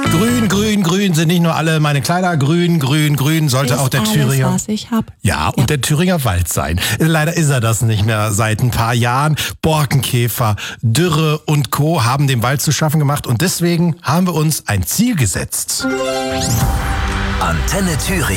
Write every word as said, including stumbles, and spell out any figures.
Grün, grün, grün sind nicht nur alle meine Kleider. Grün, grün, grün sollte ist auch der alles, Thüringer. Was ich hab. Ja, und ja. der Thüringer Wald sein. Leider ist er das nicht mehr seit ein paar Jahren. Borkenkäfer, Dürre und Co. haben dem Wald zu schaffen gemacht und deswegen haben wir uns ein Ziel gesetzt. Antenne Thüringen.